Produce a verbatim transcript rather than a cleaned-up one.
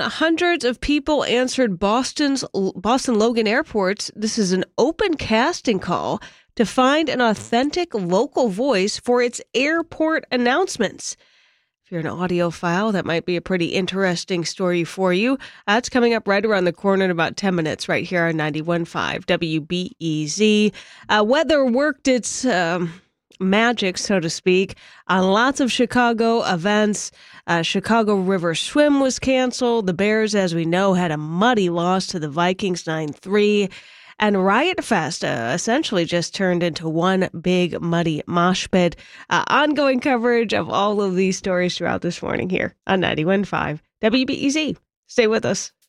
hundreds of people answered Boston's Boston Logan Airport. This is an open casting call to find an authentic local voice for its airport announcements. If you're an audiophile, that might be a pretty interesting story for you. That's coming up right around the corner in about ten minutes right here on ninety-one point five W B E Z. Uh, weather worked its um, magic, so to speak, on lots of Chicago events. Uh, Chicago River Swim was canceled. The Bears, as we know, had a muddy loss to the Vikings nine three. And Riot Fest uh, essentially just turned into one big muddy mosh pit. Uh, ongoing coverage of all of these stories throughout this morning here on ninety-one point five W B E Z. Stay with us.